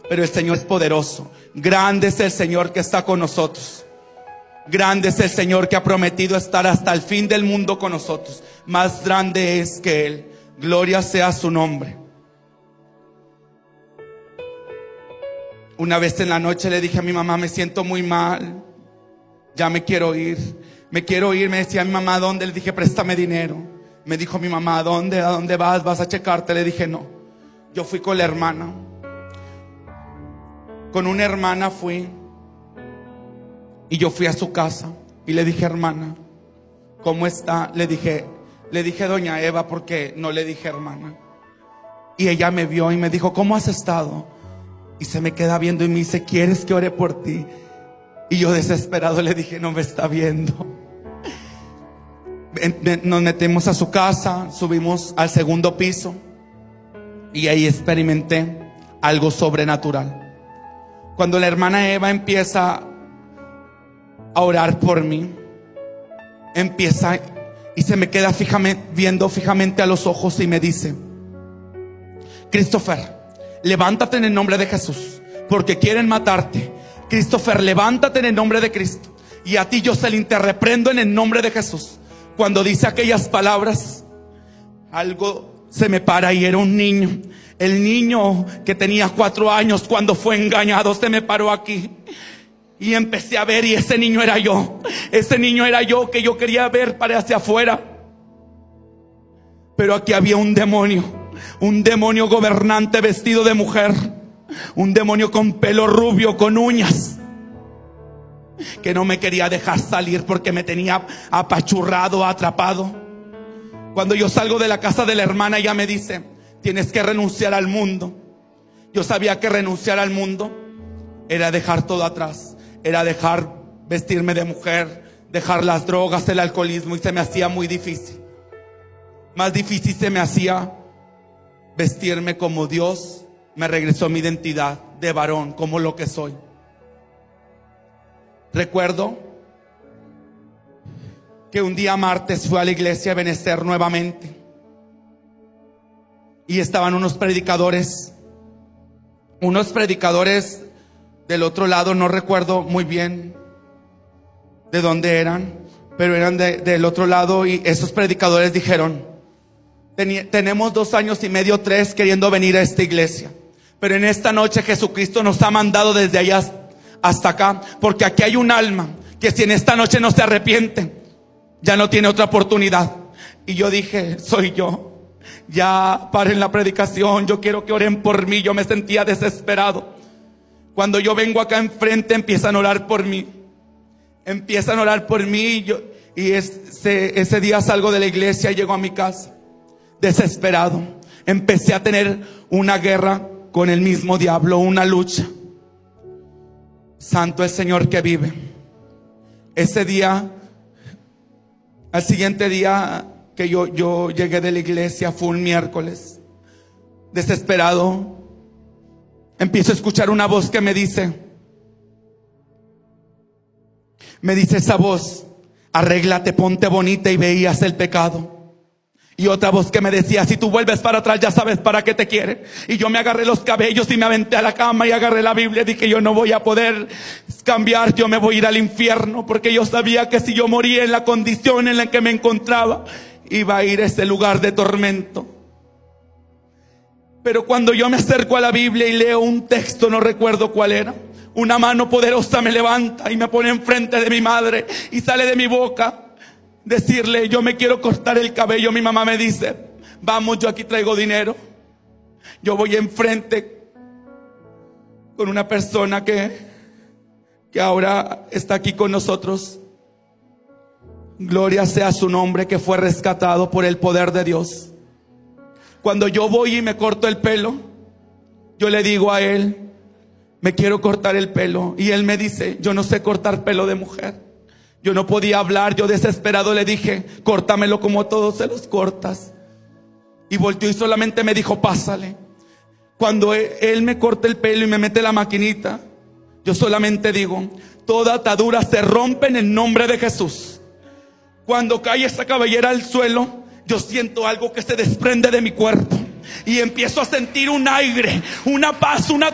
pero el Señor es poderoso. Grande es el Señor que está con nosotros. Grande es el Señor que ha prometido estar hasta el fin del mundo con nosotros. Más grande es que Él. Gloria sea su nombre. Una vez en la noche le dije a mi mamá: me siento muy mal, ya me quiero ir. Me quiero ir, me decía mi mamá: ¿dónde? Le dije: préstame dinero. Me dijo mi mamá: ¿a dónde? ¿A dónde vas? ¿Vas a checarte? Le dije: no. Yo fui con la hermana. Con una hermana fui. Y yo fui a su casa y le dije: hermana, ¿cómo está? Le dije doña Eva, porque no le dije hermana. Y ella me vio y me dijo: ¿cómo has estado? Y se me queda viendo y me dice: ¿quieres que ore por ti? Y yo desesperado le dije: no me está viendo. Nos metimos a su casa, subimos al segundo piso y ahí experimenté algo sobrenatural. Cuando la hermana Eva empieza a orar por mí, empieza y se me queda viendo fijamente a los ojos y me dice: Christopher, levántate en el nombre de Jesús, porque quieren matarte. Christopher, levántate en el nombre de Cristo. Y a ti, Jocelyn, te reprendo en el nombre de Jesús. Cuando dice aquellas palabras, algo se me para y era un niño. El niño que tenía 4 años cuando fue engañado se me paró aquí. Y empecé a ver, y ese niño era yo. Ese niño era yo, que yo quería ver para hacia afuera. Pero aquí había un demonio gobernante vestido de mujer. Un demonio con pelo rubio, con uñas, que no me quería dejar salir porque me tenía apachurrado, atrapado. Cuando yo salgo de la casa de la hermana, ella me dice: tienes que renunciar al mundo. Yo sabía que renunciar al mundo era dejar todo atrás. Era dejar vestirme de mujer, dejar las drogas, el alcoholismo. Y se me hacía muy difícil. Más difícil se me hacía vestirme como Dios me regresó mi identidad de varón, como lo que soy. Recuerdo que un día martes fui a la iglesia de Benecer nuevamente. Y estaban unos predicadores del otro lado, no recuerdo muy bien de dónde eran, pero eran del otro lado. Y esos predicadores dijeron: tenemos 2 años y medio, 3 queriendo venir a esta iglesia, pero en esta noche Jesucristo nos ha mandado desde allá hasta acá, porque aquí hay un alma que si en esta noche no se arrepiente, ya no tiene otra oportunidad. Y yo dije: soy yo. Ya paren la predicación, yo quiero que oren por mí. Yo me sentía desesperado. Cuando yo vengo acá enfrente, empiezan a orar por mí. Y ese día salgo de la iglesia y llego a mi casa desesperado. Empecé a tener una guerra con el mismo diablo, una lucha. Santo el Señor que vive. Ese día, al siguiente día que yo llegué de la iglesia, fue un miércoles. Desesperado, empiezo a escuchar una voz que me dice esa voz: arréglate, ponte bonita y veías el pecado. Y otra voz que me decía: si tú vuelves para atrás, ya sabes para qué te quiere. Y yo me agarré los cabellos y me aventé a la cama y agarré la Biblia y dije: yo no voy a poder cambiar, yo me voy a ir al infierno, porque yo sabía que si yo moría en la condición en la que me encontraba, iba a ir a ese lugar de tormento. Pero cuando yo me acerco a la Biblia y leo un texto, no recuerdo cuál era, una mano poderosa me levanta y me pone enfrente de mi madre, y sale de mi boca decirle: yo me quiero cortar el cabello. Mi mamá me dice: vamos, yo aquí traigo dinero. Yo voy enfrente con una persona que ahora está aquí con nosotros. Gloria sea su nombre, que fue rescatado por el poder de Dios. Cuando yo voy y me corto el pelo, yo le digo a él: me quiero cortar el pelo. Y él me dice: yo no sé cortar pelo de mujer. Yo no podía hablar, yo desesperado le dije: córtamelo como todos se los cortas. Y volteó y solamente me dijo: pásale. Cuando él me corta el pelo y me mete la maquinita, yo solamente digo: toda atadura se rompe en el nombre de Jesús. Cuando cae esa cabellera al suelo, yo siento algo que se desprende de mi cuerpo. Y empiezo a sentir un aire, una paz, una